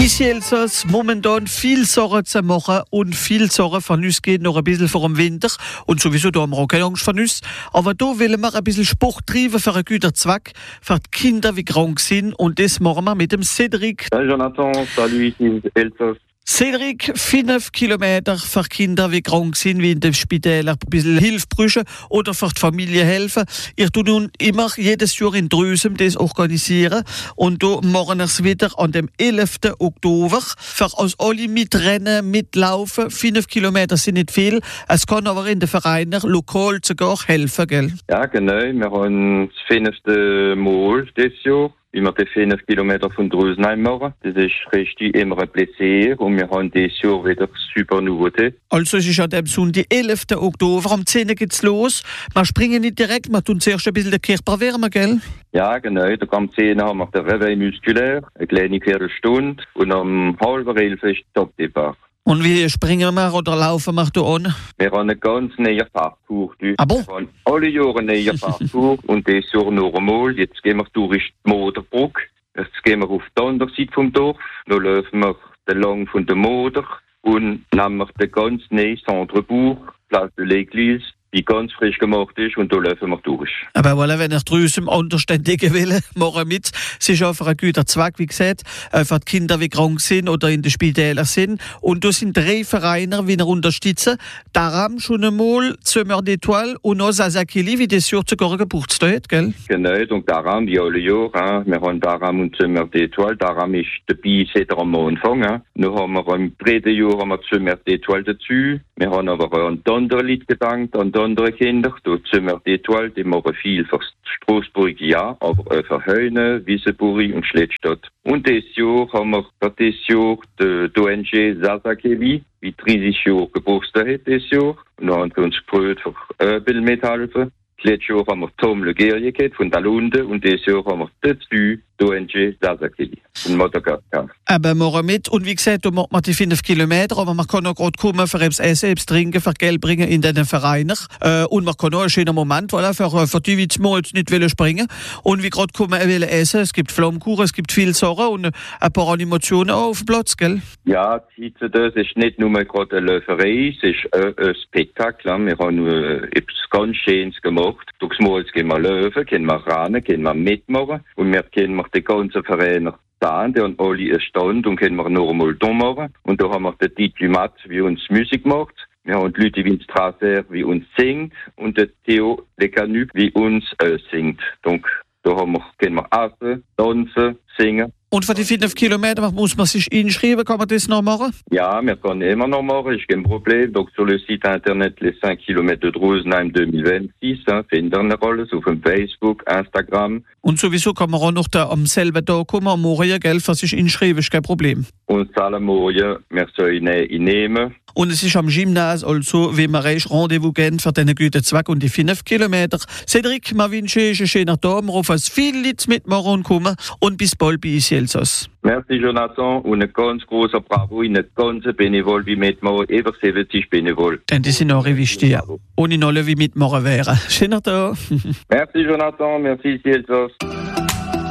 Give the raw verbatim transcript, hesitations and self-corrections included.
Ici Elsass, momentan viel Sorge zu machen und viel Sorge von uns geht noch ein bisschen vor dem Winter. Und sowieso, da haben wir auch keine Angst von uns. Aber da wollen wir ein bisschen Sport treiben für einen guten Zweck, für die Kinder, die krank sind. Und das machen wir mit dem Cédric. Salut Jonathan, salut ici Elsass. Cédric, fünf Kilometer für Kinder, die krank sind, wie in den Spitälern, ein bisschen Hilfe brauchen oder für die Familie helfen. Ihr tut nun immer jedes Jahr in Drüsem das organisieren. Und da machen wir es wieder an dem elften Oktober. Für uns alle mitrennen, mitlaufen. Fünf Kilometer sind nicht viel. Es kann aber in den Vereinen lokal sogar helfen, gell? Ja, genau. Wir haben das fünfte Mal dieses Jahr, wie wir die fünf Kilometer von Drüsenheim machen. Das ist richtig immer ein Plaisir und wir haben dieses Jahr wieder super Nouveauté. Also es ist an dem Sonntag, elften Oktober, am zehn geht's los. Wir springen nicht direkt, wir tun zuerst ein bisschen den Körper wärmen, gell? Ja, genau. Da am zehn haben wir den Réveil muskulär, eine kleine Viertelstunde und am halben elf ist Top-Depart. Und wie springen wir oder laufen wir da an? Wir haben einen ganz neuen Parcours. Ah bon? Wir haben alle Jahre einen neuen Parcours und dieses Jahr noch einmal. Jetzt gehen wir durch die Moderbrücke. Jetzt gehen wir auf die andere Seite vom Dorf. Dann laufen wir entlang von der Moder und nehmen wir den ganz neuen Centrebourg, Place de l'Église, die ganz frisch gemacht ist, und da laufen wir durch. Aber voilà, wenn ihr drüben Unterständige will, machen mit. Es ist auch für einen guten Zweck, wie gesagt, für die Kinder, die krank sind oder in den Spitälern sind. Und da sind drei Vereine, die wir unterstützen. Daram schon einmal, Zimmer d'Étoile und auch Sasakili, wie das Jahr sogar Geburtstag hat, gell? Genau, und Daram, wie alle Jahre, wir haben Daram und Zimmer d'Étoile. Daram ist dabei seit am Anfang. Hein. Dann haben wir im dritten Jahr haben wir Zimmer d'Étoile dazu. Wir haben aber auch an die anderen Leute gedacht, an die andere Kinder. Da Zimmer d'Étoile, die machen viel für Straßburg, ja, aber auch für Heune, Wiesenburg und Schlettstadt. Und dieses Jahr haben wir für dieses Jahr die O N G Sasakeli, wie dreißig Jahre Geburtstag hat dieses Jahr. Und dann haben wir uns gefreut, für ein bisschen mithelfen. Letztes Jahr haben wir Tom Le Guerrier gehabt von Dalunde und dieses Jahr haben wir dazu die O N G Sasakeli von Madagaskar. Aber machen mit. Und wie gesagt, da macht man die fünf Kilometer, aber man kann auch gerade kommen für etwas essen, etwas trinken, für Geld bringen in den Vereinen. Äh, und man kann auch einen schönen Moment, voilà, für, für die, die jetzt mal nicht wollen springen. Und wie gerade kommen, wollen essen. Es gibt Flammkuchen, es gibt viel Sachen und ein paar Animationen auch auf dem Platz, gell? Ja, das ist nicht nur gerade eine Läuferei, es ist ein, ein Spektakel. Wir haben äh, etwas ganz Schönes gemacht. Durchs Mal gehen wir laufen, können wir rennen, können wir mitmachen. Und wir kennen wir die ganzen Vereine da, die haben alle einen Stand und können wir noch einmal da machen. Und da haben wir den Titi Matt, wie uns Musik macht. Wir haben die Leute wie Strasser, wie uns singt. Und der Theo Lecanuc, wie uns äh, singt. Donc, da haben wir, können wir essen, tanzen, singen. Und für die fünf Kilometer muss man sich einschreiben, kann man das noch machen? Ja, wir können immer noch machen, ist kein Problem. Donc sur le site internet les cinq kilomètres de Drusenheim zwanzig vingt-six, hein, finden wir alles auf dem Facebook, Instagram. Und sowieso kann man auch noch da am selben Tag kommen, am Morgen, gell, für sich einschreiben, ist kein Problem. Und zahlen morgen, wir sollen ihn nehmen. Und es ist am Gymnase, also, wie man recht Rendezvous gehen für diesen guten Zweck und die fünf Kilometer. Cédric, wir wünschen euch einen schönen Tag, wir hoffen, dass viele Leute mitmachen und kommen. Und bis bald bei uns Elsass. Merci Jonathan und ein ganz großer Bravo in eine ganze Benevol wie mitmachen, über siebzig Benevol. Denn die sind auch wichtig, ja. Und in alle wie mitmachen wären. Schönen Tag. Merci Jonathan, merci Elsass.